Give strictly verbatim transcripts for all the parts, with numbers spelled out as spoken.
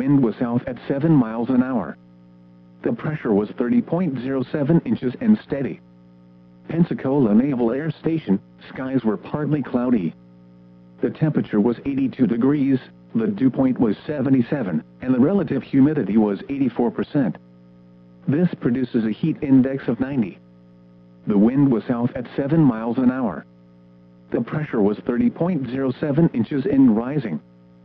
wind was south at seven miles an hour. The pressure was thirty point zero seven inches and steady. Pensacola Naval Air Station, skies were partly cloudy. The temperature was eighty-two degrees, the dew point was seventy-seven, and the relative humidity was eighty-four percent. This produces a heat index of ninety. The wind was south at seven miles an hour. The pressure was thirty point zero seven inches and rising.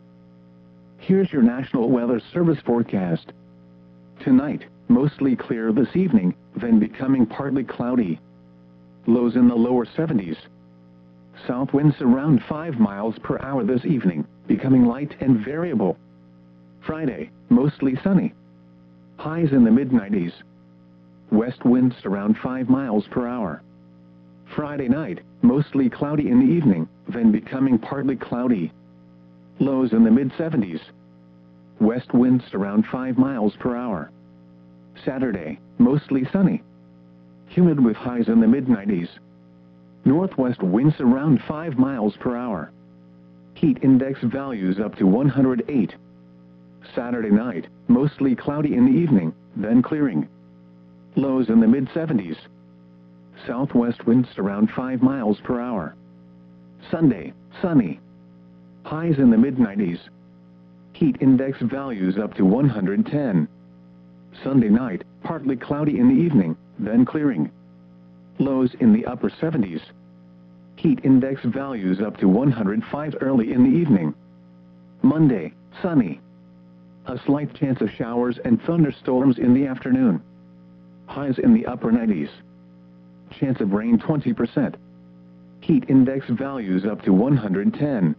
Here's your National Weather Service forecast. Tonight, mostly clear this evening, then becoming partly cloudy. Lows in the lower seventies. South winds around five miles per hour this evening, becoming light and variable. Friday, mostly sunny. Highs in the mid nineties. West winds around five miles per hour. Friday night, mostly cloudy in the evening, then becoming partly cloudy. Lows in the mid seventies. West winds around five miles per hour. Saturday, mostly sunny. Humid with highs in the mid nineties. Northwest winds around five miles per hour. Heat index values up to one hundred eight. Saturday night, mostly cloudy in the evening, then clearing. Lows in the mid seventies. Southwest winds around five miles per hour. Sunday, sunny. Highs in the mid nineties. Heat index values up to one hundred ten. Sunday night, partly cloudy in the evening, then clearing. Lows in the upper seventies. Heat index values up to one hundred five early in the evening. Monday, sunny. A slight chance of showers and thunderstorms in the afternoon. Highs in the upper nineties. Chance of rain twenty percent. Heat index values up to one hundred ten.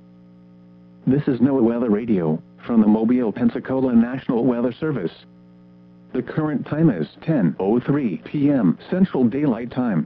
This is NOAA Weather Radio, from the Mobile, Pensacola National Weather Service. The current time is ten oh three p m Central Daylight Time.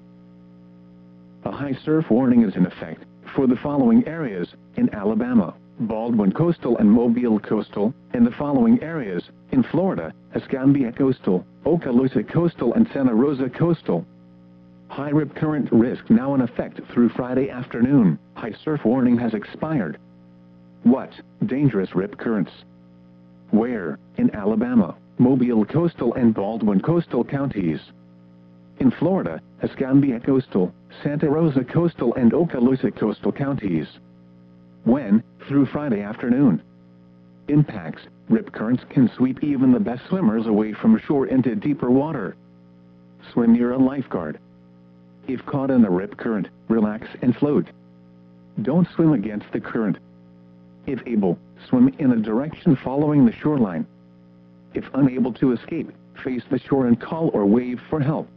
A high surf warning is in effect for the following areas in Alabama, Baldwin Coastal and Mobile Coastal, and the following areas in Florida, Escambia Coastal, Okaloosa Coastal and Santa Rosa Coastal. High rip current risk now in effect through Friday afternoon. High surf warning has expired. What? Dangerous rip currents. Where? In Alabama, Mobile Coastal and Baldwin Coastal counties. In Florida, Escambia Coastal, Santa Rosa Coastal and Okaloosa Coastal counties. When? Through Friday afternoon. Impacts. Rip currents can sweep even the best swimmers away from shore into deeper water. Swim near a lifeguard. If caught in a rip current, relax and float. Don't swim against the current. If able, swim in a direction following the shoreline. If unable to escape, face the shore and call or wave for help.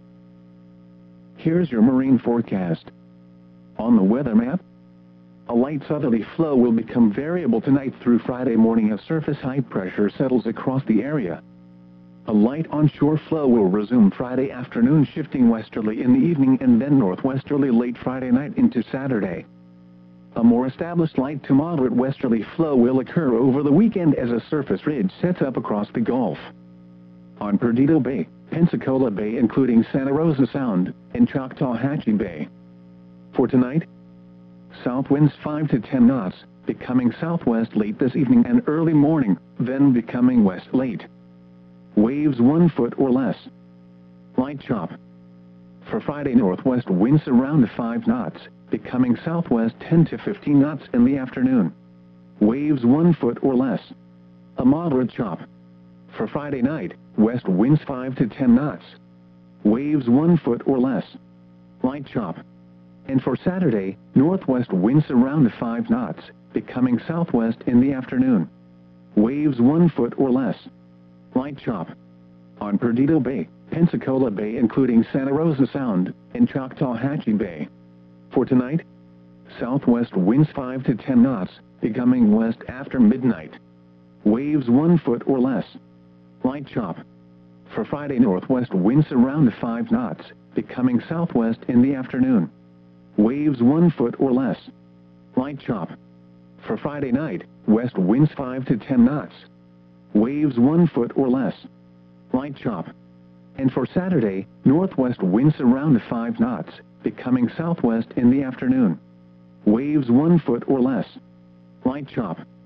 Here's your marine forecast. On the weather map, a light southerly flow will become variable tonight through Friday morning as surface high pressure settles across the area. A light onshore flow will resume Friday afternoon, shifting westerly in the evening and then northwesterly late Friday night into Saturday. A more established light to moderate westerly flow will occur over the weekend as a surface ridge sets up across the Gulf. On Perdido Bay, Pensacola Bay including Santa Rosa Sound, and Choctawhatchee Bay. For tonight, south winds five to ten knots, becoming southwest late this evening and early morning, then becoming west late. Waves one foot or less. Light chop. For Friday, northwest winds around five knots, becoming southwest ten to fifteen knots in the afternoon. Waves one foot or less. A moderate chop. For Friday night, west winds five to ten knots. Waves one foot or less. Light chop. And for Saturday, northwest winds around five knots, becoming southwest in the afternoon. Waves one foot or less. Light chop. On Perdido Bay, Pensacola Bay including Santa Rosa Sound, and Choctawhatchee Bay. For tonight, southwest winds five to ten knots, becoming west after midnight. Waves one foot or less. Light chop. For Friday, northwest winds around five knots, becoming southwest in the afternoon. Waves one foot or less. Light chop. For Friday night, west winds five to ten knots. Waves one foot or less. Light chop. And for Saturday, northwest winds around five knots, becoming southwest in the afternoon. Waves one foot or less. Light chop.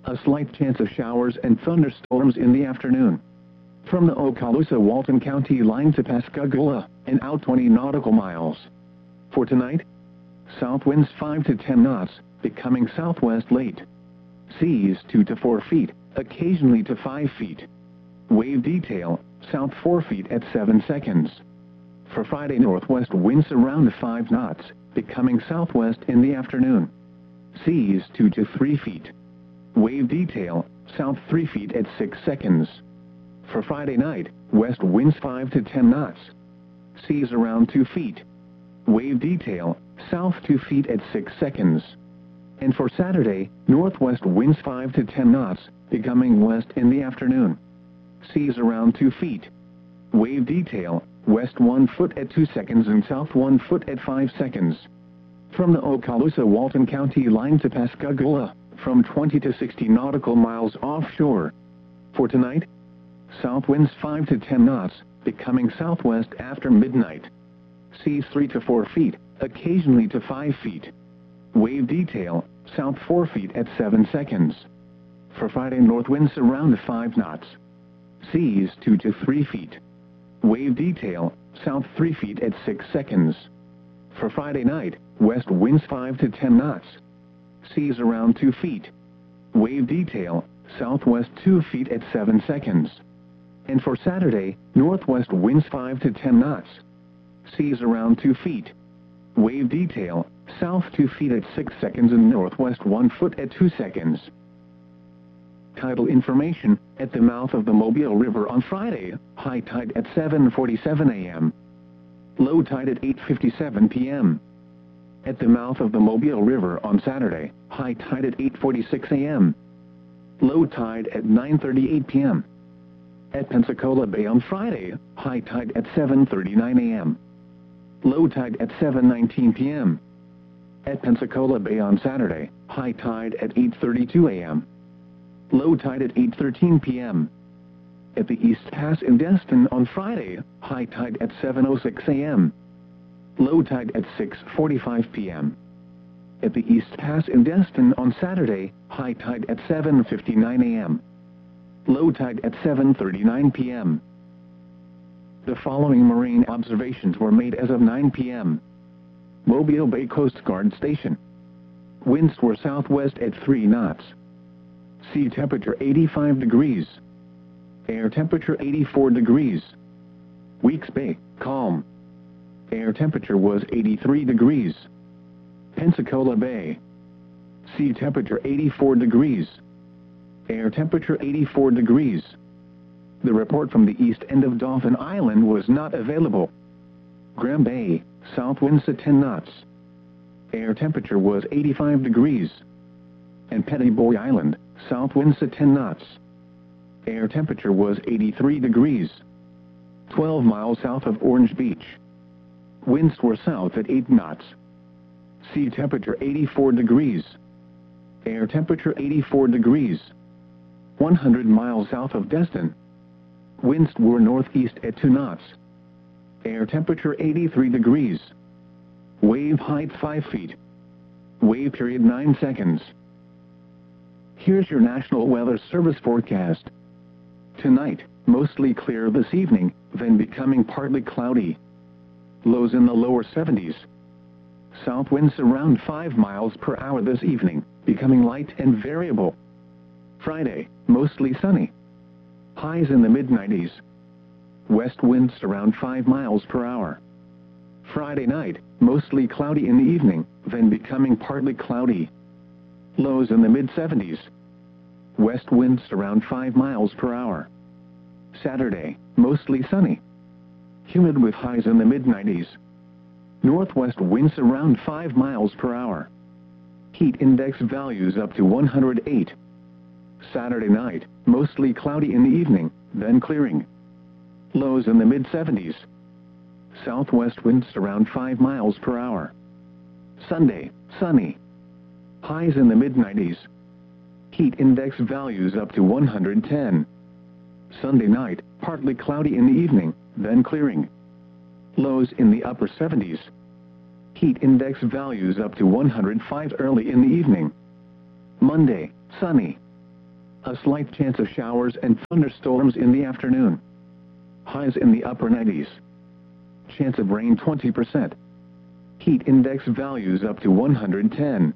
A slight chance of showers and thunderstorms in the afternoon. From the Okaloosa-Walton County line to Pascagoula, and out twenty nautical miles. For tonight, south winds five to ten knots, becoming southwest late. Seas two to four feet, occasionally to five feet. Wave detail, south four feet at seven seconds. For Friday, northwest winds around five knots, becoming southwest in the afternoon. Seas two to three feet. Wave detail, south three feet at six seconds. For Friday night, west winds five to ten knots. Seas around two feet. Wave detail, south two feet at six seconds. And for Saturday, northwest winds five to ten knots, becoming west in the afternoon. Seas around two feet. Wave detail, west one foot at two seconds and south one foot at five seconds. From the Okaloosa-Walton County line to Pascagoula, from twenty to sixty nautical miles offshore. For tonight, south winds five to ten knots, becoming southwest after midnight. Seas three to four feet, occasionally to five feet. Wave detail, south four feet at seven seconds. For Friday, north winds around five knots. Seas two to three feet. Wave detail, south three feet at six seconds. For Friday night, west winds five to ten knots. Seas around two feet. Wave detail, southwest two feet at seven seconds. And for Saturday, northwest winds five to ten knots. Seas around two feet. Wave detail, south two feet at six seconds and northwest one foot at two seconds. Tidal information, at the mouth of the Mobile River on Friday, high tide at seven forty-seven a m Low tide at eight fifty-seven p m At the mouth of the Mobile River on Saturday, high tide at eight forty-six a m Low tide at nine thirty-eight p m At Pensacola Bay on Friday, high tide at seven thirty-nine a m Low tide at seven nineteen p m At Pensacola Bay on Saturday, high tide at eight thirty-two a m Low tide at eight thirteen p m At the East Pass in Destin on Friday, high tide at seven oh six a m Low tide at six forty-five p m At the East Pass in Destin on Saturday, high tide at seven fifty-nine a m Low tide at seven thirty-nine p m The following marine observations were made as of nine p m Mobile Bay Coast Guard Station. Winds were southwest at three knots. Sea temperature eighty-five degrees. Air temperature eighty-four degrees. Weeks Bay, calm. Air temperature was eighty-three degrees. Pensacola Bay. Sea temperature eighty-four degrees. Air temperature eighty-four degrees. The report from the east end of Dauphin Island was not available. Graham Bay, south winds at ten knots. Air temperature was eighty-five degrees. And Petty Boy Island, south winds at ten knots. Air temperature was eighty-three degrees. twelve miles south of Orange Beach. Winds were south at eight knots. Sea temperature eighty-four degrees. Air temperature eighty-four degrees. one hundred miles south of Destin. Winds were northeast at two knots. Air temperature eighty-three degrees. Wave height five feet. Wave period nine seconds. Here's your National Weather Service forecast. Tonight, mostly clear this evening, then becoming partly cloudy. Lows in the lower seventies. South winds around five miles per hour this evening, becoming light and variable. Friday, mostly sunny. Highs in the mid nineties. West winds around five miles per hour. Friday night, mostly cloudy in the evening, then becoming partly cloudy. Lows in the mid seventies. West winds around five miles per hour. Saturday, mostly sunny. Humid with highs in the mid nineties. Northwest winds around five miles per hour. Heat index values up to one hundred eight. Saturday night, mostly cloudy in the evening, then clearing. Lows in the mid seventies. Southwest winds around five miles per hour. Sunday, sunny. Highs in the mid nineties. Heat index values up to one hundred ten. Sunday night, partly cloudy in the evening, then clearing. Lows in the upper seventies. Heat index values up to one hundred five early in the evening. Monday, sunny. A slight chance of showers and thunderstorms in the afternoon. Highs in the upper nineties. Chance of rain twenty percent. Heat index values up to one hundred ten.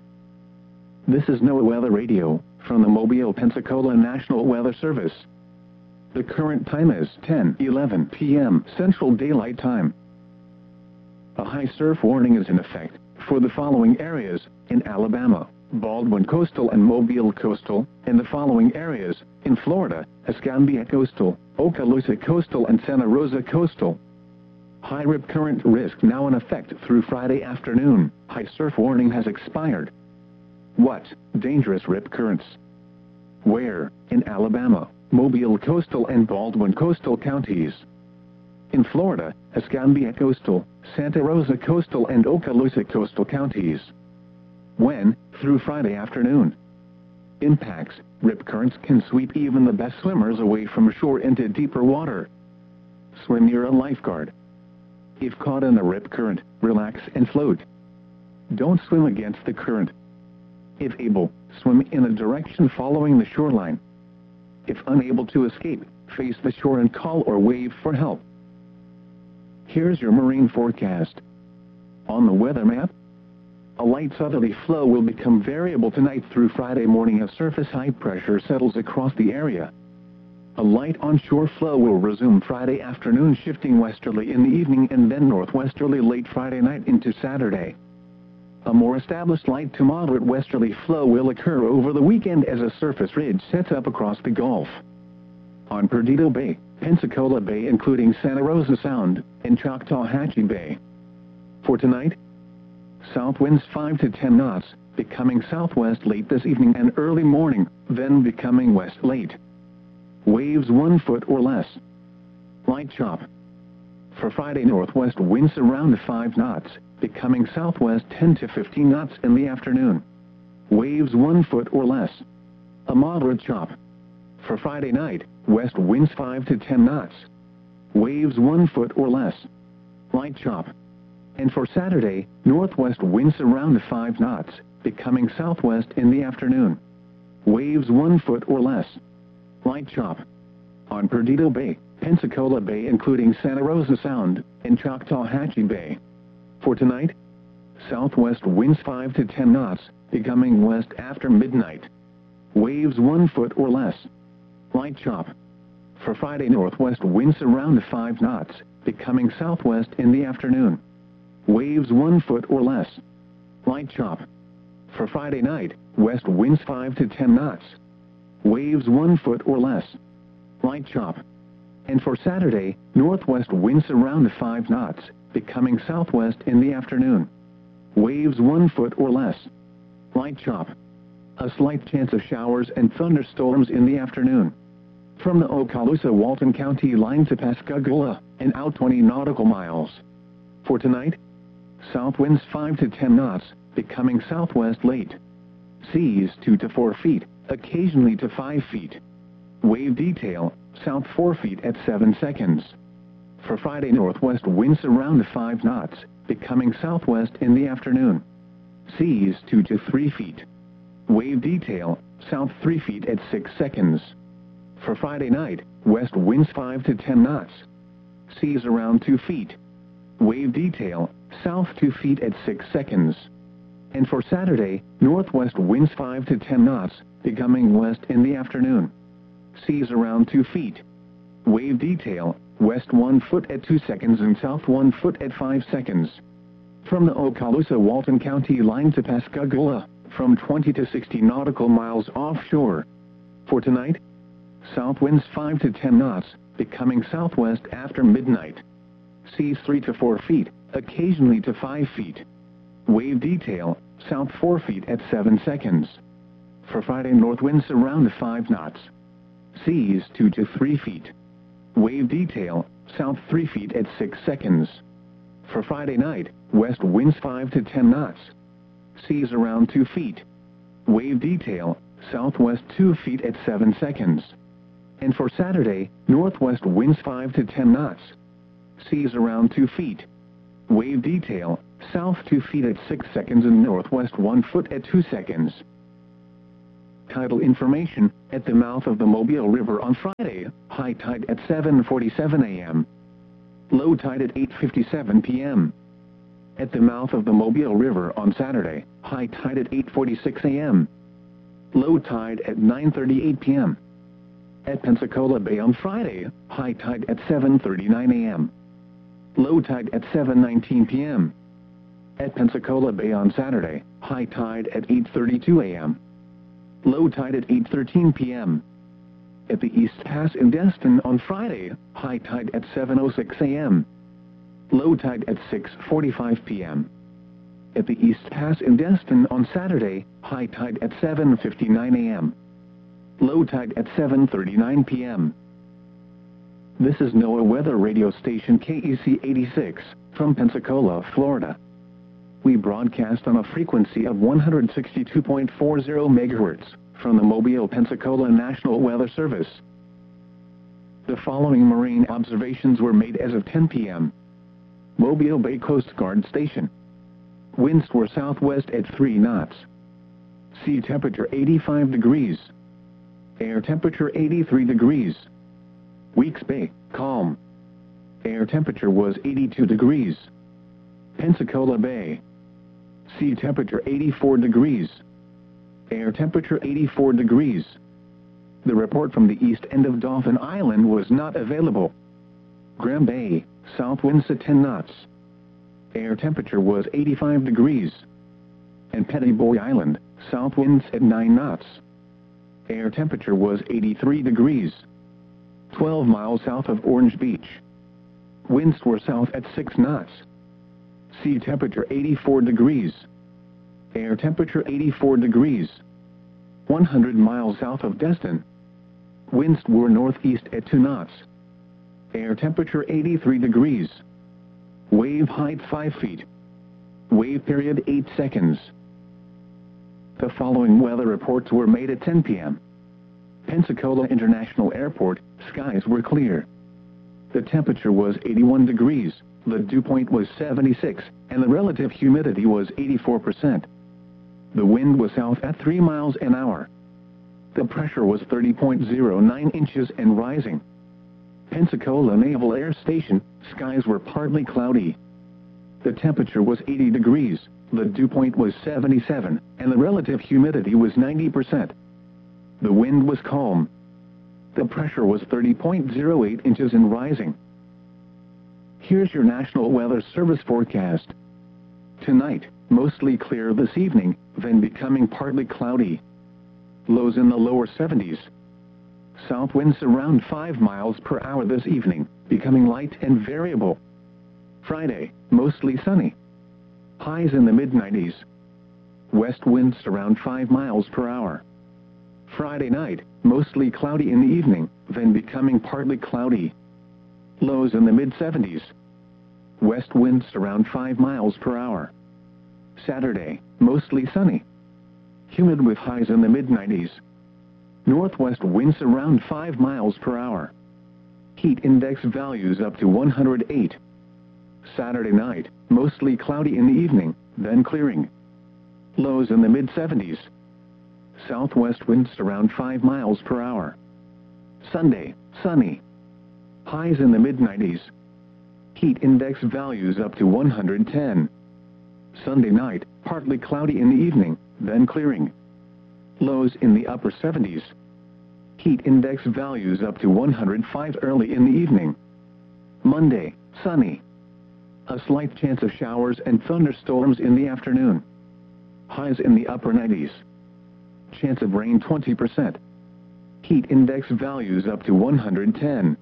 This is NOAA Weather Radio, from the Mobile, Pensacola National Weather Service. The current time is ten eleven p m Central Daylight Time. A high surf warning is in effect for the following areas in Alabama: Baldwin Coastal and Mobile Coastal, and the following areas in Florida: Escambia Coastal, Okaloosa Coastal and Santa Rosa Coastal. High rip current risk now in effect through Friday afternoon. High surf warning has expired. What? Dangerous rip currents. Where? In Alabama, Mobile Coastal and Baldwin Coastal counties. In Florida, Escambia Coastal, Santa Rosa Coastal and Okaloosa Coastal counties. When? Through Friday afternoon. Impacts: rip currents can sweep even the best swimmers away from shore into deeper water. Swim near a lifeguard. If caught in a rip current, relax and float. Don't swim against the current. If able, swim in a direction following the shoreline. If unable to escape, face the shore and call or wave for help. Here's your marine forecast. On the weather map, a light southerly flow will become variable tonight through Friday morning as surface high pressure settles across the area. A light onshore flow will resume Friday afternoon, shifting westerly in the evening and then northwesterly late Friday night into Saturday. A more established light to moderate westerly flow will occur over the weekend as a surface ridge sets up across the Gulf. On Perdido Bay, Pensacola Bay including Santa Rosa Sound, and Choctawhatchee Bay. For tonight, south winds five to ten knots, becoming southwest late this evening and early morning, then becoming west late. Waves one foot or less. Light chop. For Friday, northwest winds around five knots, becoming southwest ten to fifteen knots in the afternoon. Waves one foot or less. A moderate chop. For Friday night, west winds five to ten knots. Waves one foot or less. Light chop. And for Saturday, northwest winds around five knots, becoming southwest in the afternoon. Waves one foot or less. Light chop. On Perdido Bay, Pensacola Bay including Santa Rosa Sound, and Choctawhatchee Bay. For tonight, southwest winds five to ten knots, becoming west after midnight. Waves one foot or less. Light chop. For Friday, northwest winds around five knots, becoming southwest in the afternoon. Waves one foot or less. Light chop. For Friday night, west winds five to ten knots. Waves one foot or less. Light chop. And for Saturday, northwest winds around five knots, becoming southwest in the afternoon. Waves one foot or less. Light chop. A slight chance of showers and thunderstorms in the afternoon. From the Okaloosa-Walton County line to Pascagoula, and out twenty nautical miles. For tonight, south winds five to ten knots, becoming southwest late. Seas two to four feet, occasionally to five feet. Wave detail, south four feet at seven seconds. For Friday, northwest winds around five knots, becoming southwest in the afternoon. Seas two to three feet. Wave detail, south three feet at six seconds. For Friday night, west winds five to ten knots. Seas around two feet. Wave detail, south two feet at six seconds. And for Saturday, northwest winds five to ten knots, becoming west in the afternoon. Seas around two feet. Wave detail, west one foot at two seconds and south one foot at five seconds. From the Okaloosa-Walton County line to Pascagoula, from twenty to sixty nautical miles offshore. For tonight, south winds five to ten knots, becoming southwest after midnight. Seas three to four feet, occasionally to five feet. Wave detail, south four feet at seven seconds. For Friday, north winds around five knots. Seas two to three feet. Wave detail, south three feet at six seconds. For Friday night, west winds five to ten knots. Seas around two feet. Wave detail, southwest two feet at seven seconds. And for Saturday, northwest winds five to ten knots. Seas around two feet. Wave detail, south two feet at six seconds and northwest one foot at two seconds. tidal information at the mouth of the Mobile River on Friday, high tide at seven forty-seven a m Low tide at eight fifty-seven p m At the mouth of the Mobile River on Saturday, high tide at eight forty-six a m Low tide at nine thirty-eight p m At Pensacola Bay on Friday, high tide at seven thirty-nine a m Low tide at seven nineteen p m At Pensacola Bay on Saturday, high tide at eight thirty-two a m Low tide at eight thirteen p m At the East Pass in Destin on Friday, high tide at seven oh six a m Low tide at six forty-five p m At the East Pass in Destin on Saturday, high tide at seven fifty-nine a m Low tide at seven thirty-nine p m This is NOAA Weather Radio Station K E C eighty-six, from Pensacola, Florida. We broadcast on a frequency of one hundred sixty-two point four zero megahertz, from the Mobile, Pensacola National Weather Service. The following marine observations were made as of ten p m Mobile Bay Coast Guard Station. Winds were southwest at three knots. Sea temperature eighty-five degrees. Air temperature eighty-three degrees. Weeks Bay, calm. Air temperature was eighty-two degrees. Pensacola Bay. Sea temperature eighty-four degrees. Air temperature eighty-four degrees. The report from the east end of Dauphin Island was not available. Graham Bay, south winds at ten knots. Air temperature was eighty-five degrees. And Petty Boy Island, south winds at nine knots. Air temperature was eighty-three degrees. twelve miles south of Orange Beach. Winds were south at six knots. Sea temperature eighty-four degrees. Air temperature eighty-four degrees. one hundred miles south of Destin. Winds were northeast at two knots. Air temperature eighty-three degrees. Wave height five feet. Wave period eight seconds. The following weather reports were made at ten p m Pensacola International Airport, skies were clear. The temperature was eighty-one degrees, the dew point was seventy-six, and the relative humidity was eighty-four percent. The wind was south at three miles an hour. The pressure was thirty point zero nine inches and rising. Pensacola Naval Air Station, skies were partly cloudy. The temperature was eighty degrees, the dew point was seventy-seven, and the relative humidity was ninety percent. The wind was calm. The pressure was thirty point zero eight inches and rising. Here's your National Weather Service forecast. Tonight, mostly clear this evening, then becoming partly cloudy. Lows in the lower seventies. South winds around five miles per hour this evening, becoming light and variable. Friday, mostly sunny. Highs in the mid nineties. West winds around five miles per hour. Friday night, mostly cloudy in the evening, then becoming partly cloudy. Lows in the mid seventies. West winds around five miles per hour. Saturday, mostly sunny. Humid with highs in the mid nineties. Northwest winds around five miles per hour. Heat index values up to one hundred eight. Saturday night, mostly cloudy in the evening, then clearing. Lows in the mid seventies. Southwest winds around five miles per hour. Sunday, sunny. Highs in the mid nineties. Heat index values up to one hundred ten. Sunday night, partly cloudy in the evening, then clearing. Lows in the upper seventies. Heat index values up to one hundred five early in the evening. Monday, sunny. A slight chance of showers and thunderstorms in the afternoon. Highs in the upper nineties. Chance of rain twenty percent. Heat index values up to one hundred ten.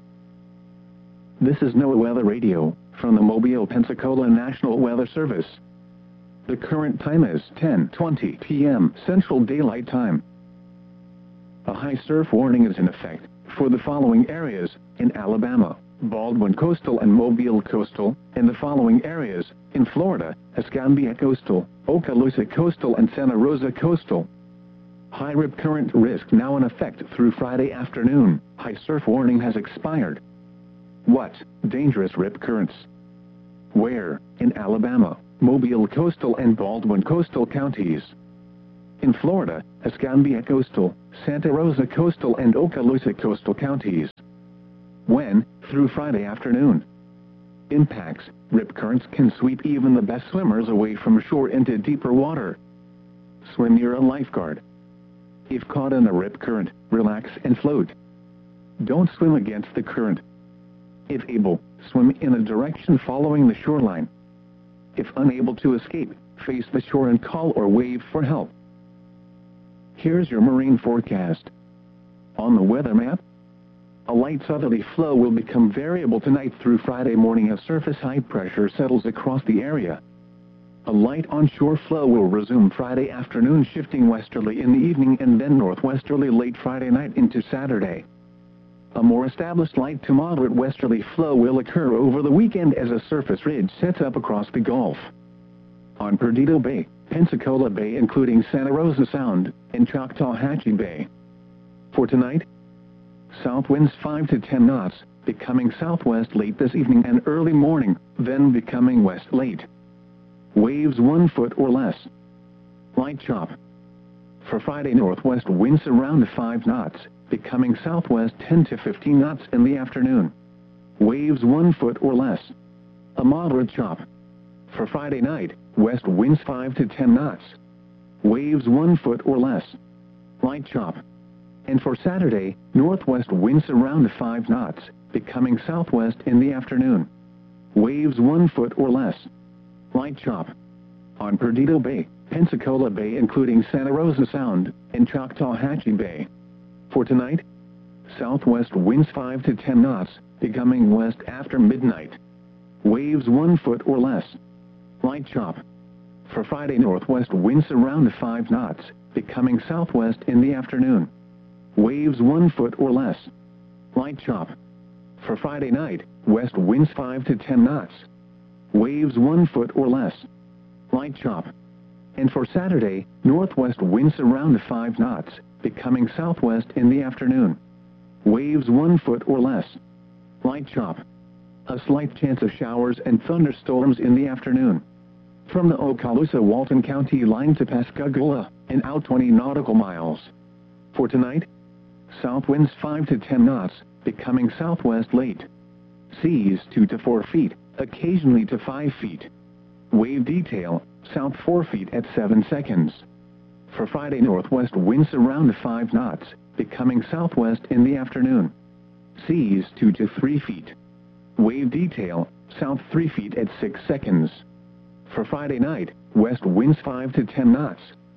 This is NOAA Weather Radio, from the Mobile, Pensacola National Weather Service. The current time is ten twenty p m Central Daylight Time. A high surf warning is in effect for the following areas in Alabama, Baldwin Coastal and Mobile Coastal, and the following areas in Florida, Escambia Coastal, Okaloosa Coastal and Santa Rosa Coastal. High rip current risk now in effect through Friday afternoon. High surf warning has expired. What? Dangerous rip currents. Where? In Alabama, Mobile Coastal and Baldwin Coastal counties. In Florida, Escambia Coastal, Santa Rosa Coastal and Okaloosa Coastal counties. When, through Friday afternoon. Impacts: rip currents can sweep even the best swimmers away from shore into deeper water. Swim near a lifeguard. If caught in a rip current, relax and float. Don't swim against the current. If able, swim in a direction following the shoreline. If unable to escape, face the shore and call or wave for help. Here's your marine forecast. On the weather map, a light southerly flow will become variable tonight through Friday morning as surface high pressure settles across the area. A light onshore flow will resume Friday afternoon, shifting westerly in the evening and then northwesterly late Friday night into Saturday. A more established light to moderate westerly flow will occur over the weekend as a surface ridge sets up across the Gulf. On Perdido Bay, Pensacola Bay including Santa Rosa Sound, and Choctawhatchee Bay. For tonight, south winds five to ten knots, becoming southwest late this evening and early morning, then becoming west late. Waves one foot or less. Light chop. For Friday, northwest winds around five knots, becoming southwest ten to fifteen knots in the afternoon. Waves one foot or less. A moderate chop. For Friday night, west winds five to ten knots. Waves one foot or less. Light chop. And for Saturday, northwest winds around five knots, becoming southwest in the afternoon. Waves one foot or less. Light chop. On Perdido Bay, Pensacola Bay including Santa Rosa Sound, and Choctawhatchee Bay. For tonight, southwest winds five to ten knots, becoming west after midnight. Waves one foot or less. Light chop. For Friday, northwest winds around five knots, becoming southwest in the afternoon. Waves one foot or less. Light chop. For Friday night, west winds five to ten knots. Waves one foot or less. Light chop. And for Saturday, northwest winds around five knots, becoming southwest in the afternoon. Waves one foot or less. Light chop. A slight chance of showers and thunderstorms in the afternoon. From the Okaloosa-Walton County line to Pascagoula, and out twenty nautical miles. For tonight, south winds five to ten knots, becoming southwest late. Seas two to four feet, occasionally to five feet. Wave detail, south four feet at seven seconds. For Friday, northwest winds around five knots, becoming southwest in the afternoon. Seas two to three feet. Wave detail, south three feet at six seconds. For Friday night, west winds five to ten knots.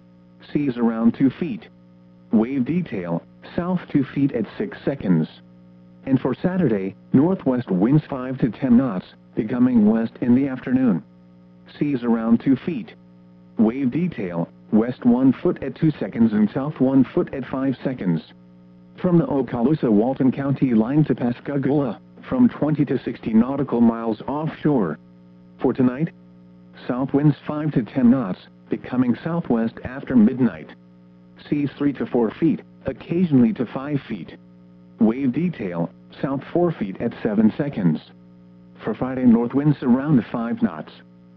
Seas around two feet. Wave detail, south two feet at six seconds. And for Saturday, northwest winds five to ten knots, becoming west in the afternoon. Seas around two feet. Wave detail, west one foot at two seconds and south one foot at five seconds. From the Okaloosa-Walton County line to Pascagoula, from twenty to sixty nautical miles offshore. For tonight, south winds five to ten knots, becoming southwest after midnight. Seas three to four feet, occasionally to five feet. Wave detail, south four feet at seven seconds. For Friday, north winds around five knots.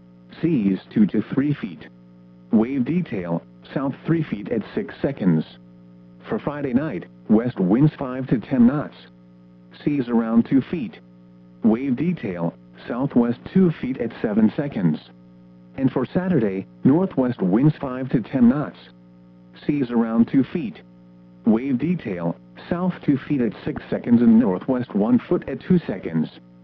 Seas two to three feet. Wave detail, south three feet at six seconds. For Friday night, west winds five to ten knots. Seas around two feet. Wave detail, southwest two feet at seven seconds. And for Saturday, northwest winds five to ten knots. Seas around two feet. Wave detail, south two feet at six seconds and northwest one foot at two seconds.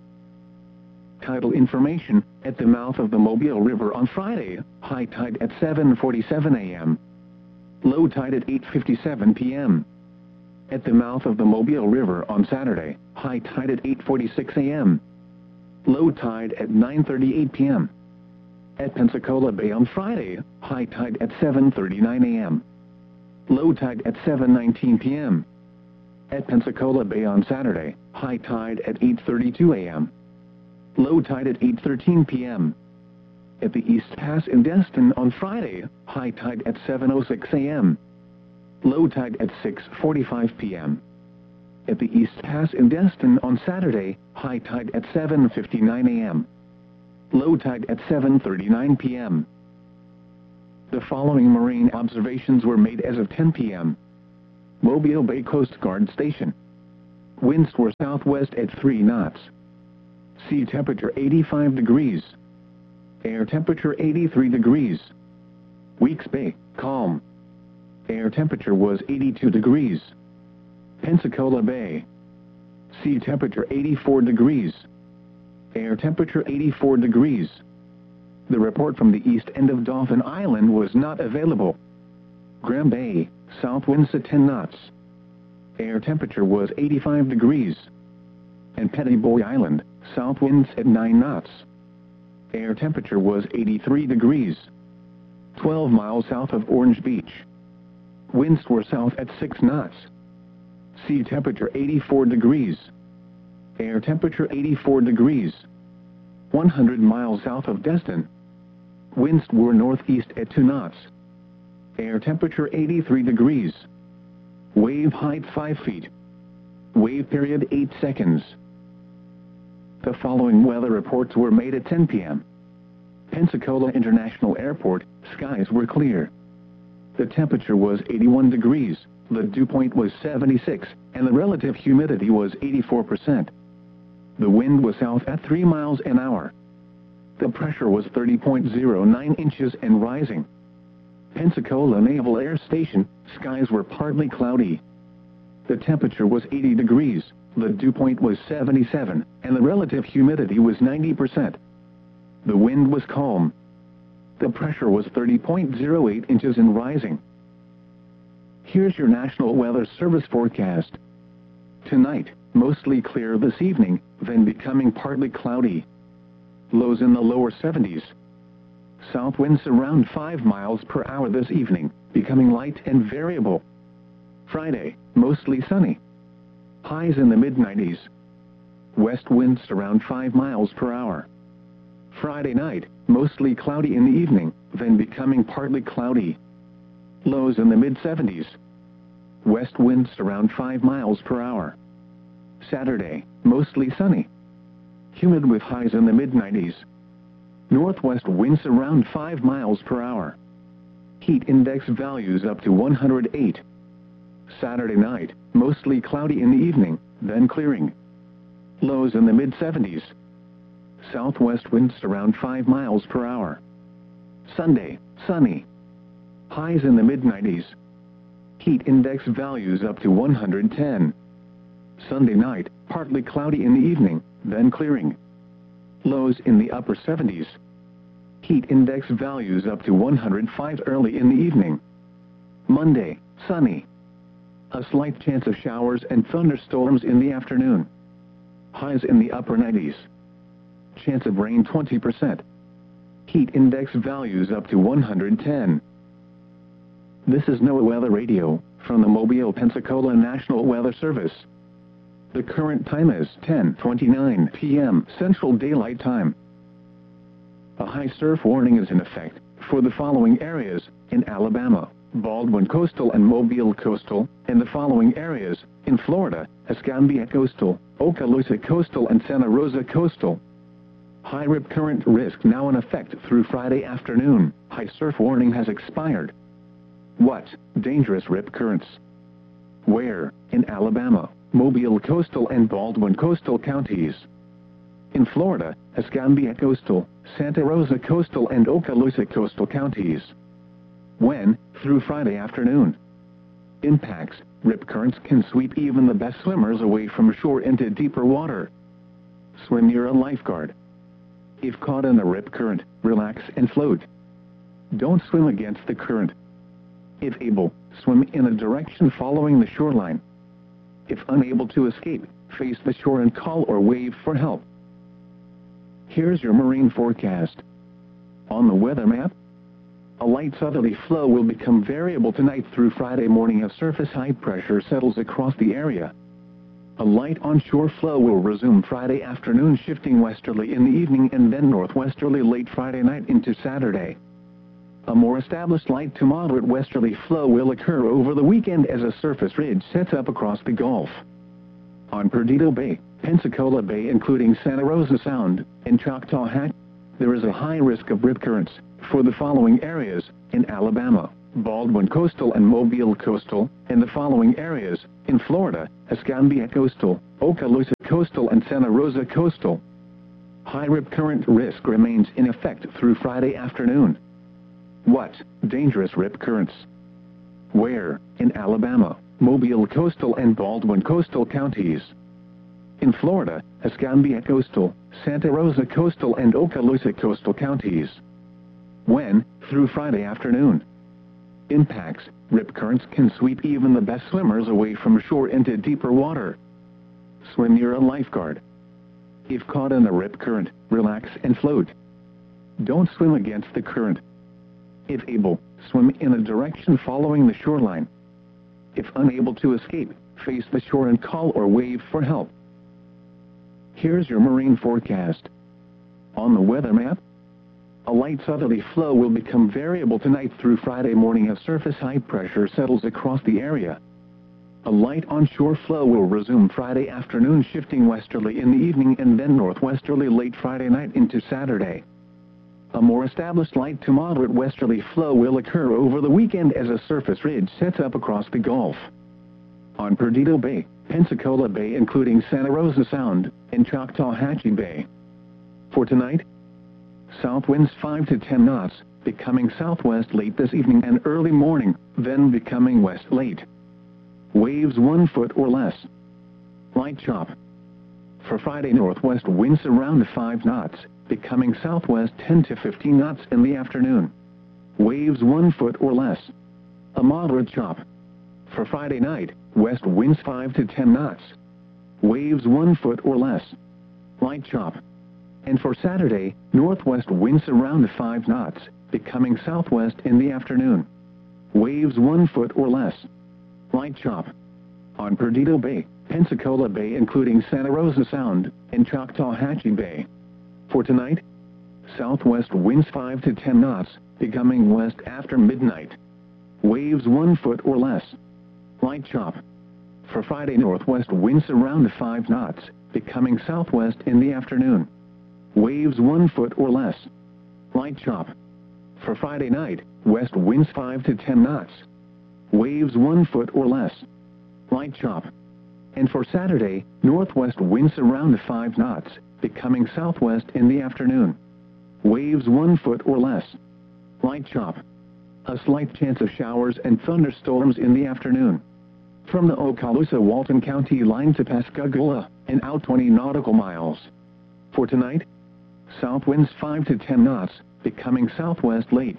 Tidal information: at the mouth of the Mobile River on Friday, high tide at seven forty-seven a m Low tide at eight fifty-seven p m At the mouth of the Mobile River on Saturday, high tide at eight forty-six a m Low tide at nine thirty-eight p m At Pensacola Bay on Friday, high tide at seven thirty-nine a m Low tide at seven nineteen p m At Pensacola Bay on Saturday, high tide at eight thirty-two a m Low tide at eight thirteen p m At the East Pass in Destin on Friday, high tide at seven oh six a m Low tide at six forty-five p m At the East Pass in Destin on Saturday, high tide at seven fifty-nine a m Low tide at seven thirty-nine p m The following marine observations were made as of ten p m Mobile Bay Coast Guard Station. Winds were southwest at three knots. Sea temperature eighty-five degrees. Air temperature eighty-three degrees. Weeks Bay, calm. Air temperature was eighty-two degrees. Pensacola Bay. Sea temperature eighty-four degrees. Air temperature eighty-four degrees. The report from the east end of Dauphin Island was not available. Graham Bay, south winds at ten knots. Air temperature was eighty-five degrees. And Petty Boy Island, south winds at nine knots. Air temperature was eighty-three degrees. twelve miles south of Orange Beach. Winds were south at six knots. Sea temperature eighty-four degrees. Air temperature eighty-four degrees. one hundred miles south of Destin. Winds were northeast at two knots. Air temperature eighty-three degrees. Wave height five feet. Wave period eight seconds. The following weather reports were made at ten p m Pensacola International Airport, skies were clear. The temperature was eighty-one degrees, the dew point was seventy-six, and the relative humidity was eighty-four percent. The wind was south at three miles an hour. The pressure was thirty point zero nine inches and rising. Pensacola Naval Air Station, skies were partly cloudy. The temperature was eighty degrees, the dew point was seventy-seven, and the relative humidity was ninety percent. The wind was calm. The pressure was thirty point zero eight inches and rising. Here's your National Weather Service forecast. Tonight, mostly clear this evening, then becoming partly cloudy. Lows in the lower seventies. South winds around five miles per hour this evening, becoming light and variable. Friday, mostly sunny. Highs in the mid nineties. West winds around five miles per hour. Friday night, mostly cloudy in the evening, then becoming partly cloudy. Lows in the mid seventies. West winds around five miles per hour. Saturday, mostly sunny. Humid with highs in the mid nineties. Northwest winds around five miles per hour. Heat index values up to one hundred eight. Saturday night, mostly cloudy in the evening, then clearing. Lows in the mid seventies. Southwest winds around five miles per hour. Sunday, sunny. Highs in the mid nineties. Heat index values up to one hundred ten. Sunday night, partly cloudy in the evening, then clearing. Lows in the upper seventies. Heat index values up to one hundred five early in the evening. Monday, sunny. A slight chance of showers and thunderstorms in the afternoon. Highs in the upper nineties. Chance of rain twenty percent. Heat index values up to one hundred ten. This is NOAA Weather Radio, from the Mobile, Pensacola National Weather Service. The current time is ten twenty-nine p m Central Daylight Time. A high surf warning is in effect for the following areas in Alabama, Baldwin Coastal and Mobile Coastal, and the following areas in Florida, Escambia Coastal, Okaloosa Coastal and Santa Rosa Coastal. High rip current risk now in effect through Friday afternoon. High surf warning has expired. What? Dangerous rip currents. Where? In Alabama, Mobile Coastal and Baldwin Coastal counties. In Florida, Escambia Coastal, Santa Rosa Coastal and Okaloosa Coastal counties. When? Through Friday afternoon. Impacts. Rip currents can sweep even the best swimmers away from shore into deeper water. Swim near a lifeguard. If caught in a rip current, relax and float. Don't swim against the current. If able, swim in a direction following the shoreline. If unable to escape, face the shore and call or wave for help. Here's your marine forecast. On the weather map, a light southerly flow will become variable tonight through Friday morning as surface high pressure settles across the area. A light onshore flow will resume Friday afternoon, shifting westerly in the evening and then northwesterly late Friday night into Saturday. A more established light to moderate westerly flow will occur over the weekend as a surface ridge sets up across the Gulf. On Perdido Bay, Pensacola Bay including Santa Rosa Sound, and Choctaw Hatch, there is a high risk of rip currents for the following areas in Alabama, Baldwin Coastal and Mobile Coastal, in the following areas: in Florida, Escambia Coastal, Okaloosa Coastal and Santa Rosa Coastal. High rip current risk remains in effect through Friday afternoon. What? Dangerous rip currents. Where? In Alabama, Mobile Coastal and Baldwin Coastal counties. In Florida, Escambia Coastal, Santa Rosa Coastal and Okaloosa Coastal counties. When? Through Friday afternoon. Impacts: rip currents can sweep even the best swimmers away from shore into deeper water. Swim near a lifeguard. If caught in a rip current, relax and float. Don't swim against the current. If able, swim in a direction following the shoreline. If unable to escape, face the shore and call or wave for help. Here's your marine forecast. On the weather map, a light southerly flow will become variable tonight through Friday morning as surface high pressure settles across the area. A light onshore flow will resume Friday afternoon, shifting westerly in the evening and then northwesterly late Friday night into Saturday. A more established light to moderate westerly flow will occur over the weekend as a surface ridge sets up across the Gulf. On Perdido Bay, Pensacola Bay including Santa Rosa Sound, and Choctawhatchee Bay. For tonight, south winds five to ten knots, becoming southwest late this evening and early morning, then becoming west late. Waves one foot or less. Light chop. For Friday, northwest winds around five knots, becoming southwest ten to fifteen knots in the afternoon. Waves one foot or less. A moderate chop. For Friday night, west winds five to ten knots. Waves one foot or less. Light chop. And for Saturday, northwest winds around five knots, becoming southwest in the afternoon. Waves one foot or less. Light chop. On Perdido Bay, Pensacola Bay including Santa Rosa Sound, and Choctawhatchee Bay. For tonight, southwest winds five to ten knots, becoming west after midnight. Waves one foot or less. Light chop. For Friday, northwest winds around five knots, becoming southwest in the afternoon. Waves one foot or less. Light chop. For Friday night, west winds five to ten knots. Waves one foot or less. Light chop. And for Saturday, northwest winds around five knots, becoming southwest in the afternoon. Waves one foot or less. Light chop. A slight chance of showers and thunderstorms in the afternoon. From the Okaloosa-Walton County line to Pascagoula, and out twenty nautical miles. For tonight, south winds five to ten knots, becoming southwest late.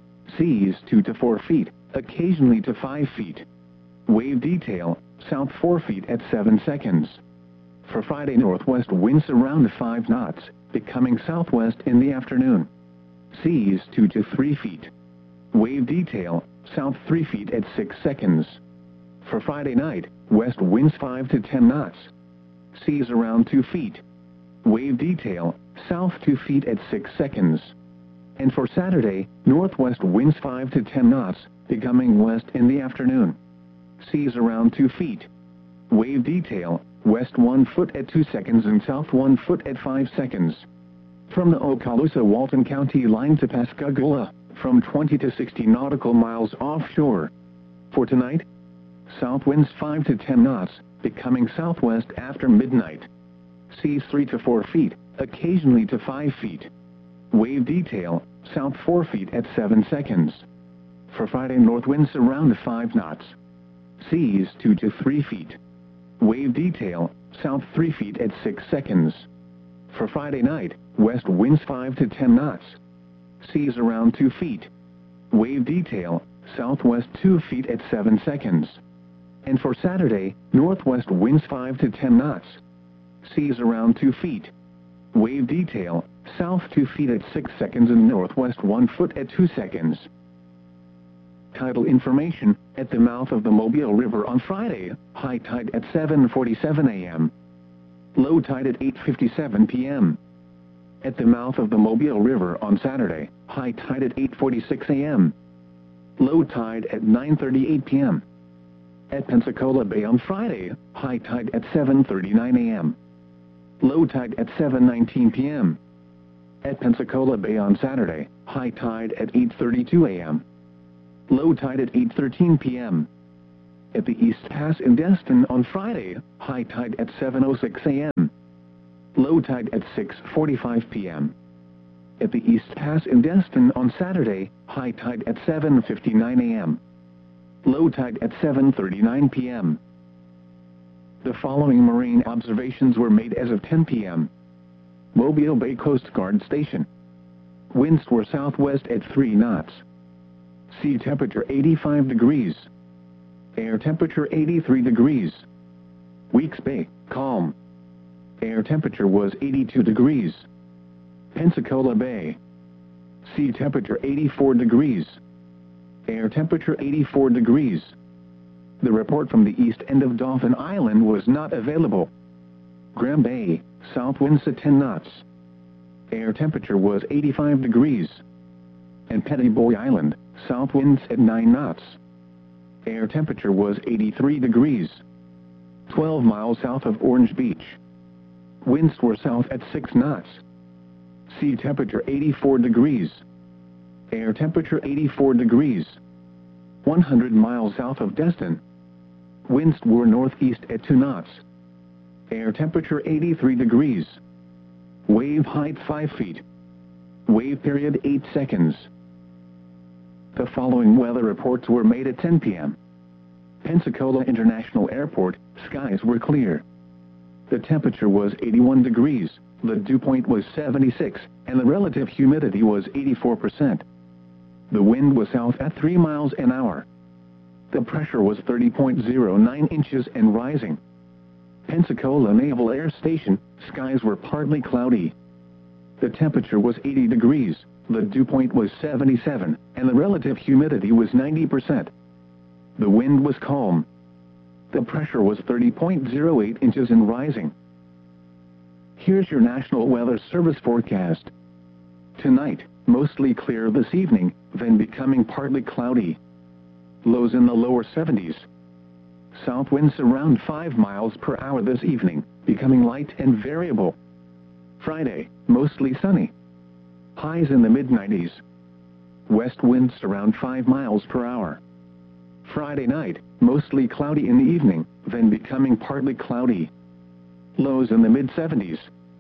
Seas two to four feet, occasionally to five feet. Wave detail, south four feet at seven seconds. For Friday, northwest winds around five knots, becoming southwest in the afternoon. Seas two to three feet. Wave detail, south three feet at six seconds. For Friday night, west winds five to ten knots. Seas around two feet. Wave detail, south two feet at six seconds. And for Saturday, northwest winds five to ten knots, becoming west in the afternoon. Seas around two feet. Wave detail, west one foot at two seconds and south one foot at five seconds. From the Okaloosa-Walton County line to Pascagoula, from twenty to sixty nautical miles offshore. For tonight, south winds five to ten knots, becoming southwest after midnight. Seas three to four feet, occasionally to five feet. Wave detail, south four feet at seven seconds. For Friday, north winds around five knots. Seas two to three feet. Wave detail, south three feet at six seconds. For Friday night, west winds five to ten knots. Seas around two feet. Wave detail, southwest two feet at seven seconds. And for Saturday, northwest winds five to ten knots. Seas around two feet. Wave detail, south two feet at six seconds and northwest one foot at two seconds. Tidal information, at the mouth of the Mobile River on Friday, high tide at seven forty-seven a m Low tide at eight fifty-seven p m At the mouth of the Mobile River on Saturday, high tide at eight forty-six a m Low tide at nine thirty-eight p m At Pensacola Bay on Friday, high tide at seven thirty-nine a m Low tide at seven nineteen p m At Pensacola Bay on Saturday, high tide at eight thirty-two a m low tide at eight thirteen p m At the East Pass in Destin on Friday, high tide at seven oh six a m Low tide at six forty-five p m At the East Pass in Destin on Saturday, high tide at seven fifty-nine a m Low tide at seven thirty-nine p m The following marine observations were made as of ten p m Mobile Bay Coast Guard Station. Winds were southwest at three knots. Sea temperature eighty-five degrees. Air temperature eighty-three degrees. Weeks Bay, calm. Air temperature was eighty-two degrees. Pensacola Bay. Sea temperature eighty-four degrees. Air temperature eighty-four degrees. The report from the east end of Dauphin Island was not available. Graham Bay, south winds at ten knots. Air temperature was eighty-five degrees. And Pettiboy Island, south winds at nine knots. Air temperature was eighty-three degrees. twelve miles south of Orange Beach. Winds were south at six knots. Sea temperature eighty-four degrees. Air temperature eighty-four degrees. one hundred miles south of Destin. Winds were northeast at two knots. Air temperature eighty-three degrees. Wave height five feet. Wave period eight seconds. The following weather reports were made at ten p m Pensacola International Airport, skies were clear. The temperature was eighty-one degrees, the dew point was seventy-six, and the relative humidity was eighty-four percent. The wind was south at three miles an hour. The pressure was thirty point zero nine inches and rising. Pensacola Naval Air Station, skies were partly cloudy. The temperature was eighty degrees, the dew point was seventy-seven, and the relative humidity was ninety percent. The wind was calm. The pressure was thirty point zero eight inches and rising. Here's your National Weather Service forecast. Tonight, mostly clear this evening, then becoming partly cloudy. Lows in the lower seventies. South winds around five miles per hour this evening, becoming light and variable. Friday, mostly sunny. Highs in the mid nineties. West winds around five miles per hour. Friday night, mostly cloudy in the evening, then becoming partly cloudy. Lows in the mid seventies.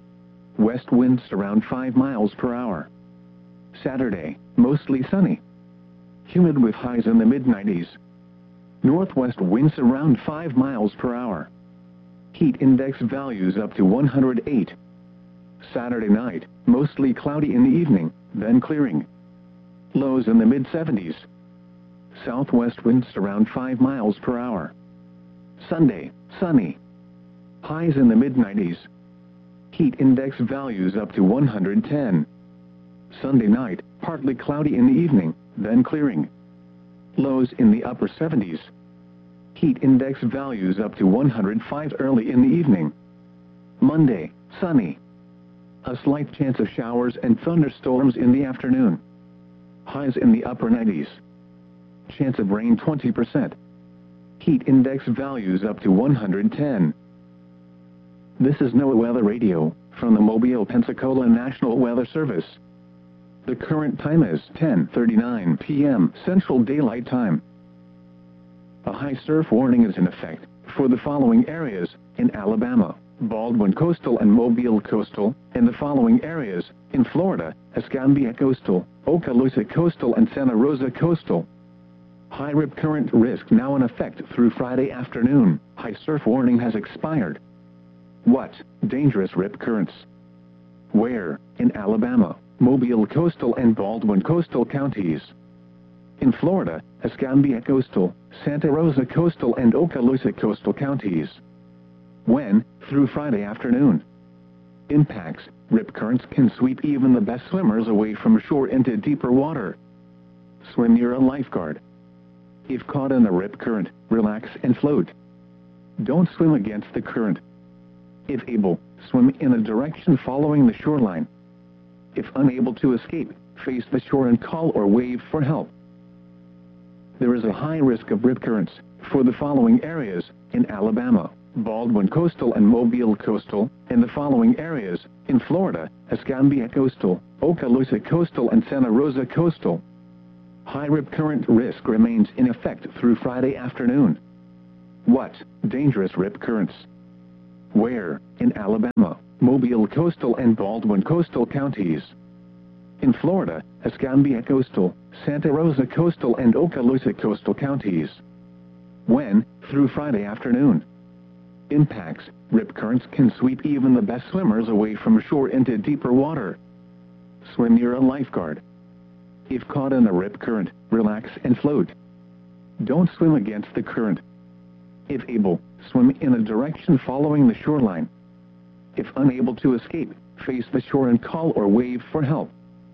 West winds around five miles per hour. Saturday, mostly sunny. Humid with highs in the mid nineties. Northwest winds around five miles per hour. Heat index values up to one hundred eight. Saturday night, mostly cloudy in the evening, then clearing. Lows in the mid seventies. Southwest winds around five miles per hour. Sunday, sunny. Highs in the mid nineties. Heat index values up to one hundred ten. Sunday night, partly cloudy in the evening, then clearing. Lows in the upper seventies. Heat index values up to one hundred five early in the evening. Monday, sunny. A slight chance of showers and thunderstorms in the afternoon. Highs in the upper nineties. Chance of rain twenty percent. Heat index values up to one hundred ten. This is NOAA Weather Radio, from the Mobile, Pensacola National Weather Service. The current time is ten thirty-nine p m Central Daylight Time. A high surf warning is in effect for the following areas in Alabama, Baldwin Coastal and Mobile Coastal, and the following areas in Florida, Escambia Coastal, Okaloosa Coastal and Santa Rosa Coastal. High rip current risk now in effect through Friday afternoon. High surf warning has expired. What? Dangerous rip currents. Where? In Alabama, Mobile Coastal and Baldwin Coastal counties. In Florida, Escambia Coastal, Santa Rosa Coastal and Okaloosa Coastal counties. When? Through Friday afternoon. Impacts. Rip currents can sweep even the best swimmers away from shore into deeper water. Swim near a lifeguard. If caught in a rip current, relax and float. Don't swim against the current. If able, swim in a direction following the shoreline. If unable to escape, face the shore and call or wave for help. There is a high risk of rip currents for the following areas in Alabama, Baldwin Coastal and Mobile Coastal, and the following areas in Florida, Escambia Coastal, Okaloosa Coastal and Santa Rosa Coastal. high rip current risk remains in effect through Friday afternoon. What? Dangerous rip currents. Where? In Alabama, Mobile coastal and Baldwin coastal counties. In Florida, Escambia coastal, Santa Rosa coastal and Okaloosa coastal counties. When? Through Friday afternoon. Impacts: rip currents can sweep even the best swimmers away from shore into deeper water. Swim near a lifeguard. If caught in a rip current, relax and float. Don't swim against the current. If able, swim in a direction following the shoreline. If unable to escape, face the shore and call or wave for help.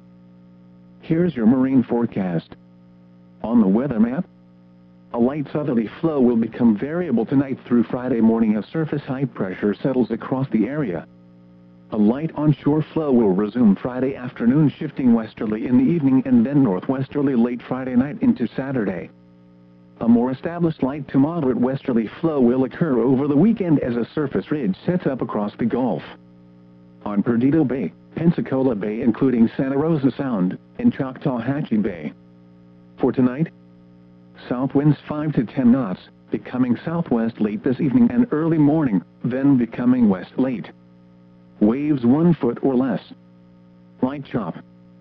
Here's your marine forecast. On the weather map, a light southerly flow will become variable tonight through Friday morning as surface high pressure settles across the area. A light onshore flow will resume Friday afternoon, shifting westerly in the evening and then northwesterly late Friday night into Saturday. A more established light to moderate westerly flow will occur over the weekend as a surface ridge sets up across the Gulf. On Perdido Bay, Pensacola Bay including Santa Rosa Sound, and Choctawhatchee Bay. For tonight, south winds five to ten knots, becoming southwest late this evening and early morning, then becoming west late. Waves one foot or less. Light chop.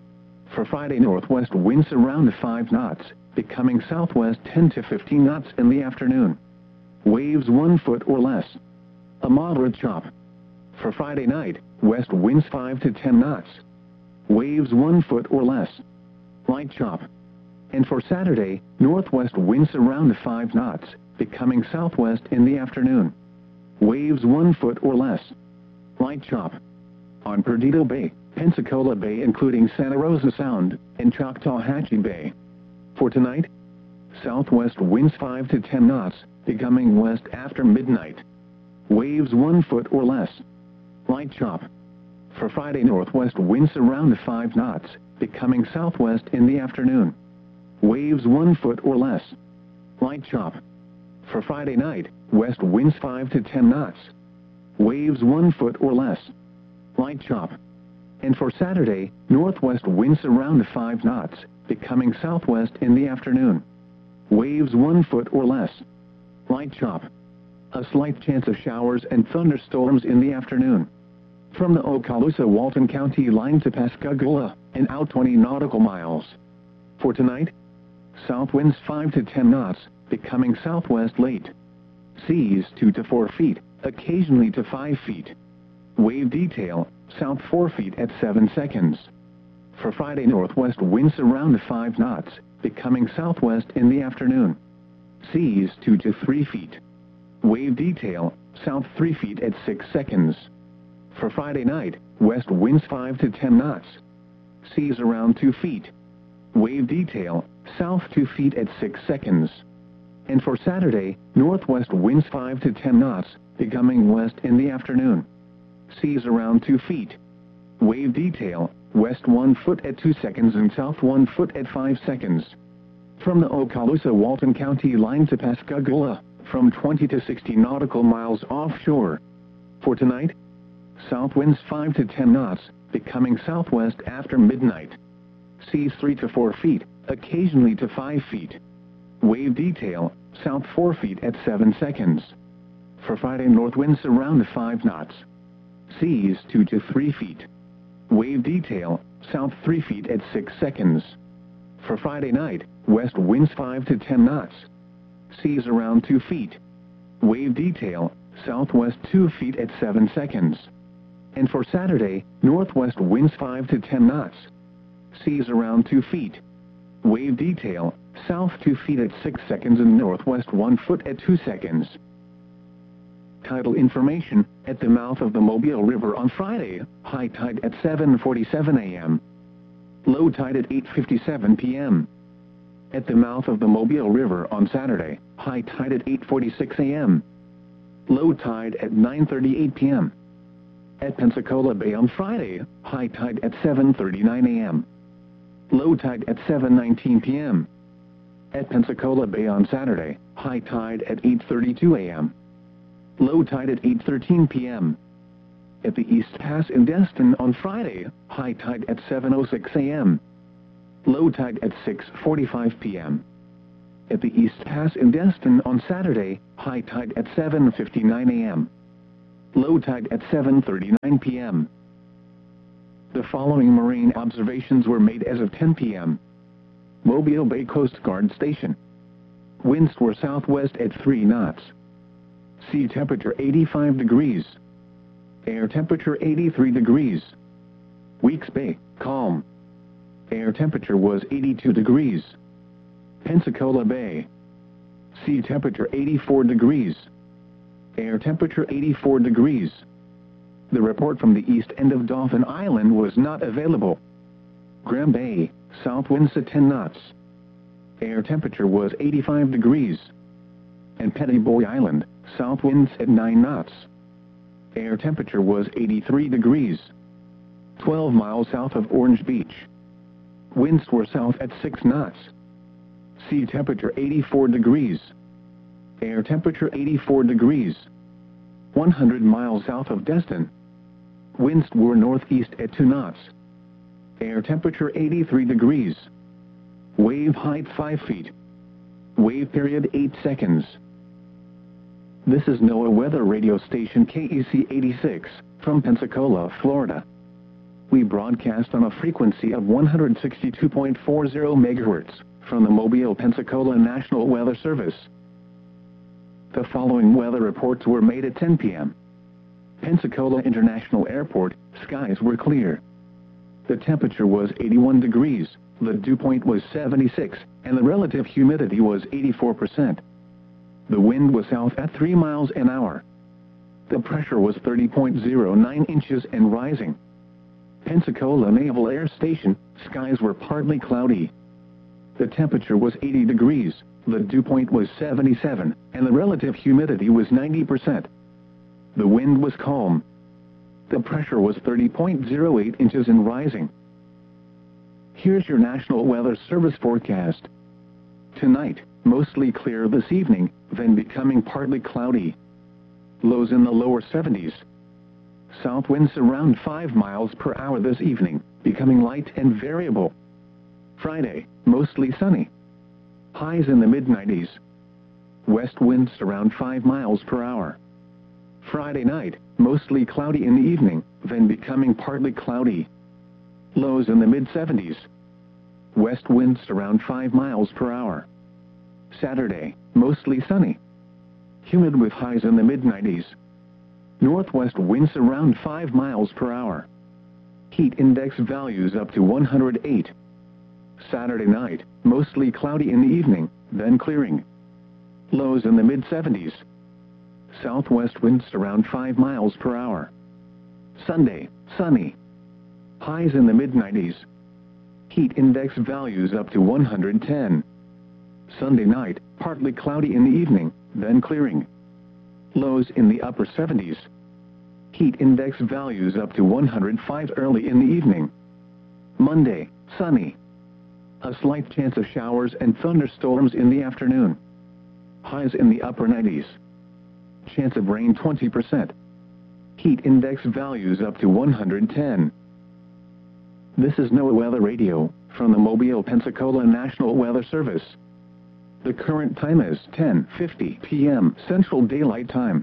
For Friday, northwest winds around five knots, becoming southwest ten to fifteen knots in the afternoon. Waves one foot or less. A moderate chop. For Friday night, west winds five to ten knots. Waves one foot or less. Light chop. And for Saturday, northwest winds around five knots, becoming southwest in the afternoon. Waves one foot or less. Light chop. On Perdido Bay, Pensacola Bay including Santa Rosa Sound, and Choctawhatchee Bay. For tonight, southwest winds five to ten knots, becoming west after midnight. Waves one foot or less. Light chop. For Friday, northwest winds around five knots, becoming southwest in the afternoon. Waves one foot or less. Light chop. For Friday night, west winds five to ten knots. Waves one foot or less. Light chop. And for Saturday, northwest winds around five knots, becoming southwest in the afternoon. Waves one foot or less. Light chop. A slight chance of showers and thunderstorms in the afternoon. From the Okaloosa-Walton County line to Pascagoula, and out twenty nautical miles. For tonight, south winds five to ten knots, becoming southwest late. Seas two to four feet, occasionally to five feet. Wave detail, south four feet at seven seconds. For Friday, northwest winds around five knots, becoming southwest in the afternoon. Seas two to three feet. Wave detail, south three feet at six seconds. For Friday night, west winds five to ten knots. Seas around two feet. Wave detail, south two feet at six seconds. And for Saturday, northwest winds five to ten knots, becoming west in the afternoon. Seas around two feet. Wave detail, west one foot at two seconds and south one foot at five seconds. From the Okaloosa-Walton County line to Pascagoula, from twenty to sixty nautical miles offshore. For tonight, south winds five to ten knots, becoming southwest after midnight. Seas three to four feet, occasionally to five feet. Wave detail, south four feet at seven seconds. For Friday, north winds around five knots. Seas two to three feet. Wave detail, south three feet at six seconds. For Friday night, west winds five to ten knots. Seas around two feet. Wave detail, southwest two feet at seven seconds. And for Saturday, northwest winds five to ten knots. Seas around two feet. Wave detail, south two feet at six seconds and northwest one foot at two seconds. Tidal information: at the mouth of the Mobile River on Friday, high tide at seven forty-seven a m Low tide at eight fifty-seven p m At the mouth of the Mobile River on Saturday, high tide at eight forty-six a m Low tide at nine thirty-eight p m At Pensacola Bay on Friday, high tide at seven thirty-nine a m Low tide at seven nineteen p m At Pensacola Bay on Saturday, high tide at eight thirty-two a m Low tide at eight thirteen p m At the East Pass in Destin on Friday, high tide at seven oh six a m Low tide at six forty-five p m At the East Pass in Destin on Saturday, high tide at seven fifty-nine a m Low tide at seven thirty-nine p m The following marine observations were made as of ten p m Mobile Bay Coast Guard Station. Winds were southwest at three knots. Sea temperature eighty-five degrees. Air temperature eighty-three degrees. Weeks Bay, calm. Air temperature was eighty-two degrees. Pensacola Bay. Sea temperature eighty-four degrees. Air temperature eighty-four degrees. The report from the east end of Dauphin Island was not available. Graham Bay, south winds at ten knots. Air temperature was eighty-five degrees. And Petty Boy Island, south winds at nine knots. Air temperature was eighty-three degrees. twelve miles south of Orange Beach. Winds were south at six knots. Sea temperature eighty-four degrees. Air temperature eighty-four degrees. one hundred miles south of Destin. Winds were northeast at two knots. Air temperature eighty-three degrees. Wave height five feet. Wave period eight seconds. This is NOAA Weather Radio Station K E C eighty-six, from Pensacola, Florida. We broadcast on a frequency of one hundred sixty-two point four zero megahertz, from the Mobile, Pensacola National Weather Service. The following weather reports were made at ten p m Pensacola International Airport, skies were clear. The temperature was eighty-one degrees, the dew point was seventy-six, and the relative humidity was eighty-four percent. The wind was south at three miles an hour. The pressure was thirty point zero nine inches and rising. Pensacola Naval Air Station, skies were partly cloudy. The temperature was eighty degrees, the dew point was seventy-seven, and the relative humidity was ninety percent. The wind was calm. The pressure was thirty point zero eight inches and rising. Here's your National Weather Service forecast. Tonight, mostly clear this evening, then becoming partly cloudy. Lows in the lower seventies. South winds around five miles per hour this evening, becoming light and variable. Friday, mostly sunny. Highs in the mid nineties. West winds around five miles per hour. Friday night, mostly cloudy in the evening, then becoming partly cloudy. Lows in the mid seventies. West winds around five miles per hour. Saturday, mostly sunny. Humid with highs in the mid nineties. Northwest winds around five miles per hour. Heat index values up to one hundred eight. Saturday night, mostly cloudy in the evening, then clearing. Lows in the mid seventies. Southwest winds around five miles per hour. Sunday, sunny. Highs in the mid nineties. Heat index values up to one hundred ten. Sunday night, partly cloudy in the evening, then clearing. Lows in the upper seventies. Heat index values up to one hundred five early in the evening. Monday, sunny. A slight chance of showers and thunderstorms in the afternoon. Highs in the upper nineties. Chance of rain twenty percent. Heat index values up to one hundred ten. This is NOAA Weather Radio, from the Mobile, Pensacola National Weather Service. The current time is ten fifty p m Central Daylight Time.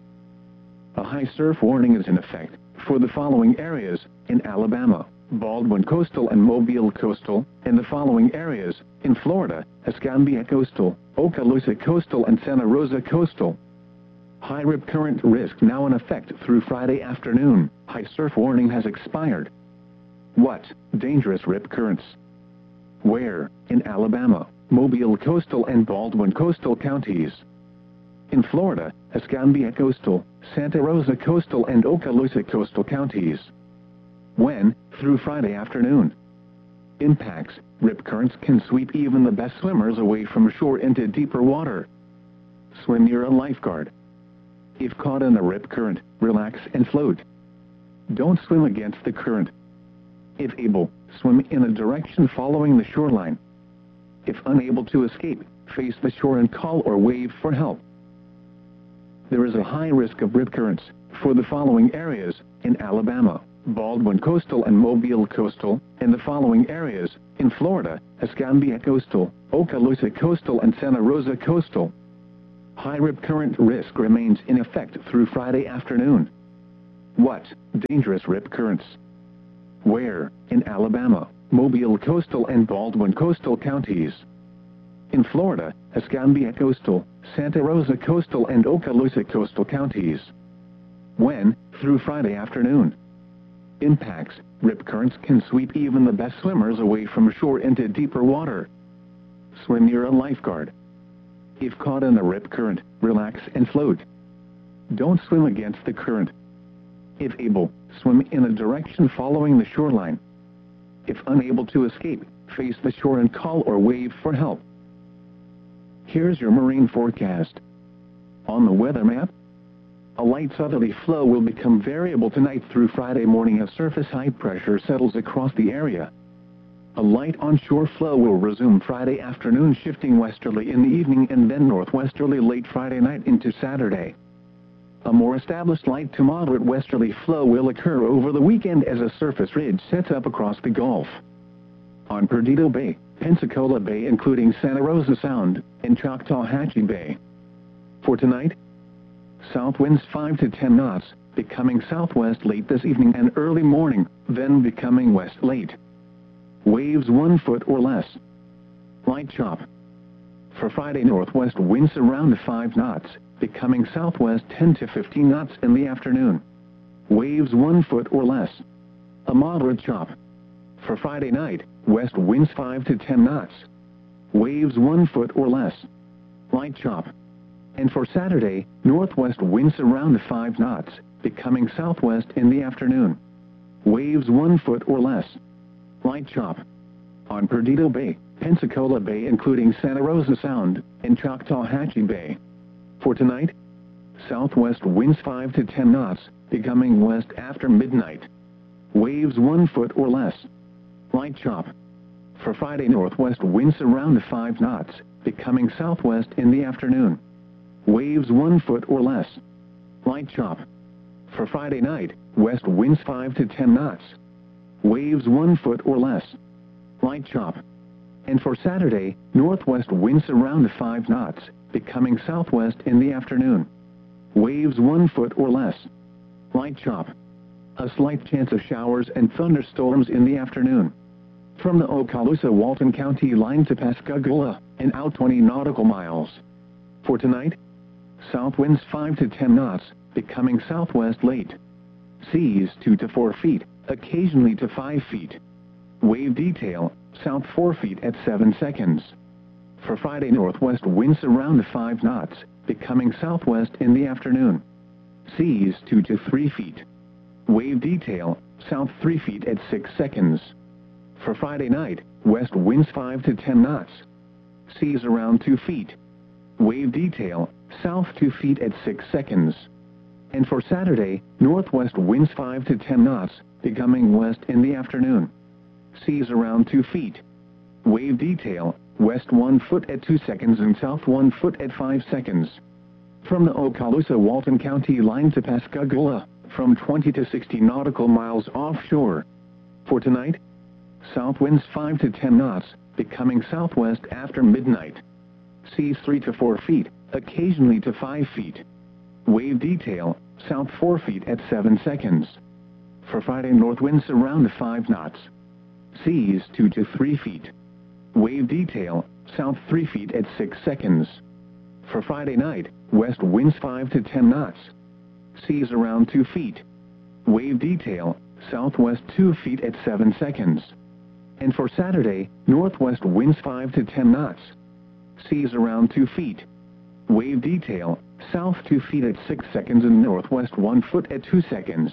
A high surf warning is in effect for the following areas in Alabama, Baldwin Coastal and Mobile Coastal, and the following areas in Florida, Escambia Coastal, Okaloosa Coastal and Santa Rosa Coastal. High rip current risk now in effect through Friday afternoon. High surf warning has expired. What? Dangerous rip currents. Where? In Alabama, Mobile Coastal and Baldwin Coastal counties. In Florida, Escambia Coastal, Santa Rosa Coastal and Okaloosa Coastal counties. When? Through Friday afternoon. Impacts. Rip currents can sweep even the best swimmers away from shore into deeper water. Swim near a lifeguard. If caught in a rip current, relax and float. Don't swim against the current. If able, swim in a direction following the shoreline. If unable to escape, face the shore and call or wave for help. There is a high risk of rip currents for the following areas in Alabama, Baldwin Coastal and Mobile Coastal, in the following areas: in Florida, Escambia Coastal, Okaloosa Coastal and Santa Rosa Coastal. High rip current risk remains in effect through Friday afternoon. What? Dangerous rip currents. Where? In Alabama, Mobile Coastal and Baldwin Coastal counties. In Florida, Escambia Coastal, Santa Rosa Coastal and Okaloosa Coastal counties. When? Through Friday afternoon. Impacts: rip currents can sweep even the best swimmers away from shore into deeper water. Swim near a lifeguard. If caught in a rip current, relax and float. Don't swim against the current. If able, swim in a direction following the shoreline. If unable to escape, face the shore and call or wave for help. Here's your marine forecast. On the weather map, a light southerly flow will become variable tonight through Friday morning as surface high pressure settles across the area. A light onshore flow will resume Friday afternoon, shifting westerly in the evening and then northwesterly late Friday night into Saturday. A more established light to moderate westerly flow will occur over the weekend as a surface ridge sets up across the Gulf. On Perdido Bay, Pensacola Bay including Santa Rosa Sound, and Choctawhatchee Bay. For tonight, south winds five to ten knots, becoming southwest late this evening and early morning, then becoming west late. Waves one foot or less. Light chop. For Friday, northwest winds around five knots, becoming southwest ten to fifteen knots in the afternoon. Waves one foot or less. A moderate chop. For Friday night, west winds five to ten knots. Waves one foot or less. Light chop. And for Saturday, northwest winds around five knots, becoming southwest in the afternoon. Waves one foot or less. Light chop. On Perdido Bay, Pensacola Bay including Santa Rosa Sound, and Choctawhatchee Bay. For tonight, southwest winds five to ten knots, becoming west after midnight. Waves one foot or less. Light chop. For Friday, northwest winds around five knots, becoming southwest in the afternoon. Waves one foot or less. Light chop. For Friday night, west winds five to ten knots. Waves one foot or less. Light chop. And for Saturday, northwest winds around five knots, becoming southwest in the afternoon. Waves one foot or less. Light chop. A slight chance of showers and thunderstorms in the afternoon. From the Okaloosa-Walton County line to Pascagoula, and out twenty nautical miles. For tonight, south winds five to ten knots, becoming southwest late. Seas two to four feet, occasionally to five feet. Wave detail, south four feet at seven seconds. For Friday, northwest winds around five knots, becoming southwest in the afternoon. Seas two to three feet. Wave detail, south three feet at six seconds. For Friday night, west winds five to ten knots. Seas around two feet. Wave detail, south two feet at six seconds. And for Saturday, northwest winds five to ten knots, becoming west in the afternoon. Seas around two feet. Wave detail, west one foot at two seconds and south one foot at five seconds. From the Okaloosa-Walton County line to Pascagoula, from twenty to sixty nautical miles offshore. For tonight, south winds five to ten knots, becoming southwest after midnight. Seas three to four feet, occasionally to five feet. Wave detail, south four feet at seven seconds. For Friday, north winds around five knots. Seas two to three feet. Wave detail, south three feet at six seconds. For Friday night, west winds five to ten knots. Seas around two feet. Wave detail, southwest two feet at seven seconds. And for Saturday, northwest winds five to ten knots. Seas around two feet. Wave detail, south two feet at six seconds and northwest one foot at two seconds.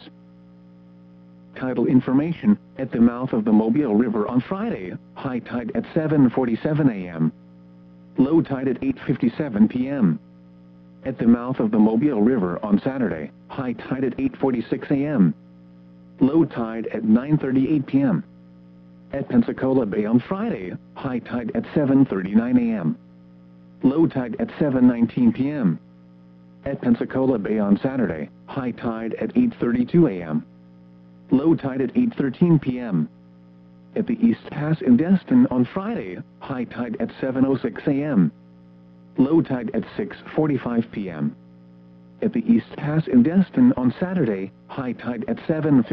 Tidal information, at the mouth of the Mobile River on Friday, high tide at seven forty-seven a m Low tide at eight fifty-seven p m At the mouth of the Mobile River on Saturday, high tide at eight forty-six a m Low tide at nine thirty-eight p m At Pensacola Bay on Friday, high tide at seven thirty-nine a m Low tide at seven nineteen p m At Pensacola Bay on Saturday, high tide at eight thirty-two a m Low tide at eight thirteen p m At the East Pass in Destin on Friday, high tide at seven oh six a m Low tide at six forty-five p m At the East Pass in Destin on Saturday, high tide at seven fifty.